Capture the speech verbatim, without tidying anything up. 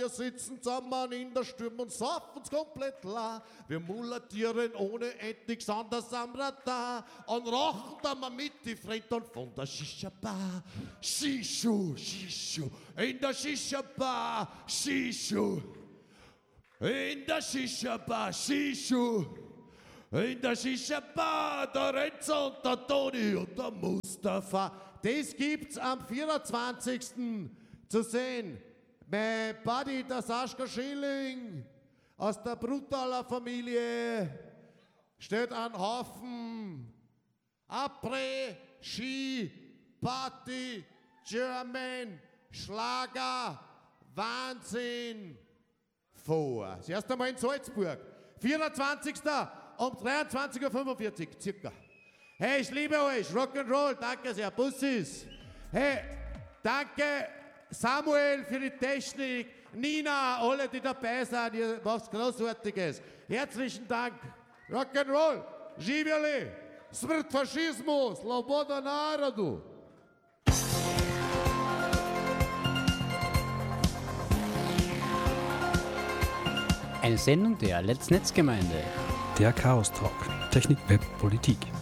Wir sitzen zusammen in der Stürme und saufen uns komplett la. Wir mulatieren ohne endlich anders am Radar und rauchen dann mal mit die Freundin von der Shisha-Bar. Shishu, Shishu, in der Shisha-Bar, Shishu. In der Shisha-Bar, Shishu. In der Shisha-Bar, der Renzo und der Toni und der Mustafa. Das gibt's am vierundzwanzigsten zu sehen. Mein Buddy, der Sascha Schilling aus der Brutaler Familie, steht ein Haufen Après, Ski, Party, German, Schlager, Wahnsinn vor. Das erste Mal in Salzburg. vierundzwanzigsten um dreiundzwanzig Uhr fünfundvierzig circa. Hey, ich liebe euch. Rock'n'Roll, danke sehr. Bussis. Hey, danke Samuel für die Technik. Nina, alle, die dabei sind. Ihr macht Großartiges. Herzlichen Dank. Rock'n'Roll. Živjeli. Smrt fašizmu. Sloboda narodu. Eine Sendung der Let's Netzgemeinde. Der Chaos Talk. Technik, Web, Politik.